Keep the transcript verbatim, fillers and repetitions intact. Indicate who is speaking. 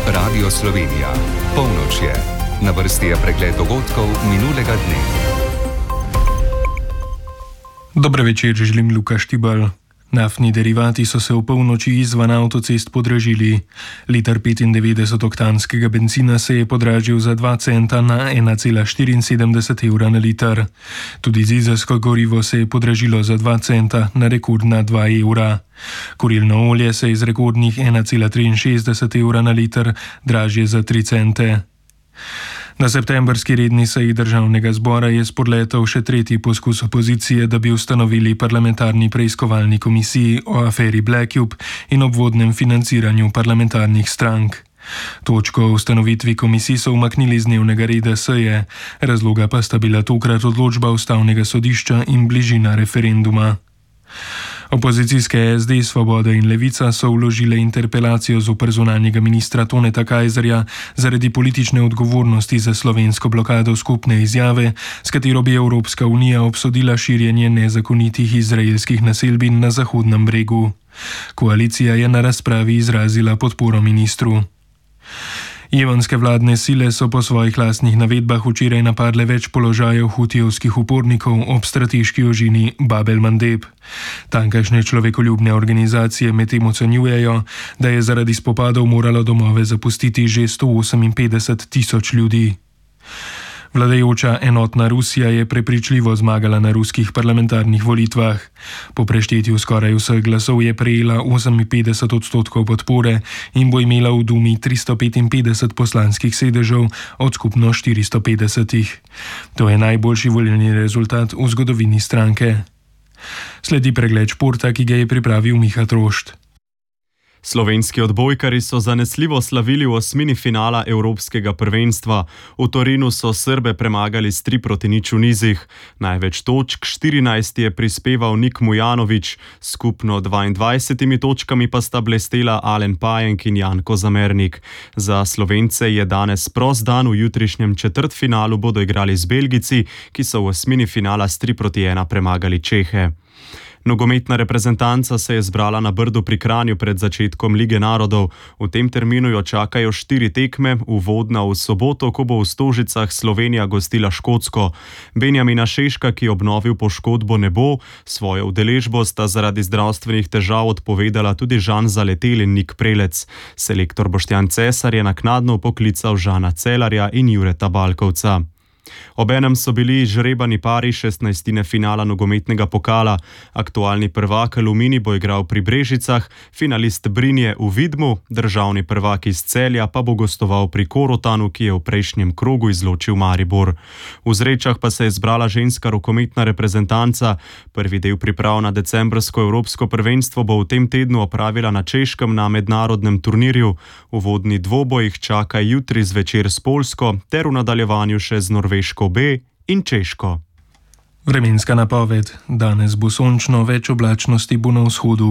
Speaker 1: Radio Slovenija. Polnoč je. Na vrsti je pregled dogodkov minulega dne.
Speaker 2: Dober večer, želim Luka Štibal. Naftni derivati so se v polnoči izvan avtocest podražili. Liter petindevetdesetoktanskega bencina se je podražil za dva centa na ena cela štiriinsedemdeset evra na liter. Tudi dizelsko gorivo se je podražilo za dva centa na rekordna dva evra. Kurilno olje se je iz rekordnih ena cela triinšestdeset evra na liter dražje za tri cente. Na septembrski redni seji državnega zbora je spodletel še tretji poskus opozicije, da bi ustanovili parlamentarni preiskovalni komisiji o aferi Blackcube in obvodnem financiranju parlamentarnih strank. Točko o ustanovitvi komisij so umaknili z dnevnega reda seje, razloga pa sta bila tokrat odločba ustavnega sodišča in bližina referenduma. Opozicijske S D, Svoboda in Levica so vložile interpelacijo zoper zunanjega ministra Toneta Kajzerja zaradi politične odgovornosti za slovensko blokado skupne izjave, s katero bi Evropska unija obsodila širjenje nezakonitih izraelskih naselbin na Zahodnem bregu. Koalicija je na razpravi izrazila podporo ministru. Jemenske vladne sile so po svojih lastnih navedbah včeraj napadle več položajev hutijevskih upornikov ob strateški ožini Bab el-Mandeb. Tamkajšnje človekoljubne organizacije medtem ocenjujejo, da je zaradi spopadov moralo domove zapustiti že sto oseminpetdeset tisoč ljudi. Vladajoča enotna Rusija je prepričljivo zmagala na ruskih parlamentarnih volitvah. Po preštetju skoraj vseh glasov je prejela oseminpetdeset odstotkov podpore in bo imela v Dumi tristo petinpetdeset poslanskih sedežev od skupno štiristo petdesetih. To je najboljši volilni rezultat v zgodovini stranke. Sledi pregled športa, ki ga je pripravil Miha Trošt.
Speaker 3: Slovenski odbojkarji so zanesljivo slavili v osmini finala Evropskega prvenstva. V Torinu so Srbe premagali s tri proti nič v nizih. Največ točk, štirinajst, je prispeval Nik Mujanović, skupno dvaindvajsetimi točkami pa sta blestela Alen Pajenk in Janko Zamernik. Za Slovence je danes prost dan, v jutrišnjem četrtfinalu bodo igrali z Belgijci, ki so v osmini finala s tri proti ena premagali Čehe. Nogometna reprezentanca se je zbrala na Brdu pri Kranju pred začetkom Lige narodov. V tem terminu jo čakajo štiri tekme, uvodna v soboto, ko bo v Stožicah Slovenija gostila Škotsko. Benjamina Šeška, ki obnovil poškodbo, ne bo. Svojo udeležbo sta zaradi zdravstvenih težav odpovedala tudi Žan Zaletel in Nik Prelec. Selektor Boštjan Cesar je naknadno poklical Žana Celarja in Jureta Balkovca. Obenem so bili žrebani pari šestnajstine finala nogometnega pokala. Aktualni prvak Aluminij bo igral pri Brežicah, finalist Brinje v Vidmu, državni prvak iz Celja pa bo gostoval pri Korotanu, ki je v prejšnjem krogu izločil Maribor. V Zrečah pa se je zbrala ženska rokometna reprezentanca. Prvi del priprav na decembrsko evropsko prvenstvo bo v tem tednu opravila na Češkem na mednarodnem turnirju. Uvodni dvoboj jih čaka jutri zvečer s Poljsko ter v nadaljevanju še z Norveško B in Češko.
Speaker 2: Vremenska napoved. Danes bo sončno, več oblačnosti bo na vzhodu.